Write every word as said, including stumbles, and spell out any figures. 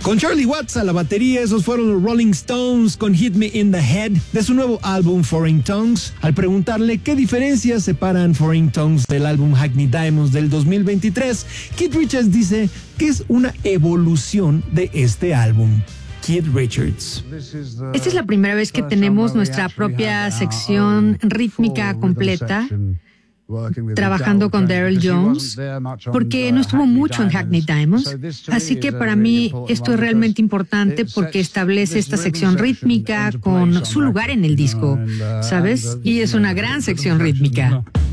Con Charlie Watts a la batería, esos fueron los Rolling Stones con Hit Me in the Head de su nuevo álbum Foreign Tongues. Al preguntarle qué diferencias separan Foreign Tongues del álbum Hackney Diamonds del dos mil veintitrés, Keith Richards dice que es una evolución de este álbum. Keith Richards. Esta es la primera vez que tenemos nuestra propia sección rítmica completa, trabajando con Daryl Jones, porque no estuvo mucho en Hackney Diamonds, así que para mí esto es realmente importante porque establece esta sección rítmica con su lugar en el disco, ¿sabes? Y es una gran sección rítmica.